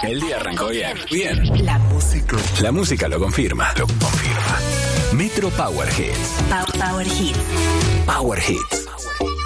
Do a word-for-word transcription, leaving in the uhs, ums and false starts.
El día arrancó bien. Bien. La música. La música lo confirma. Lo confirma. Metro Power Hits. Power, Power Hits. Power Hits.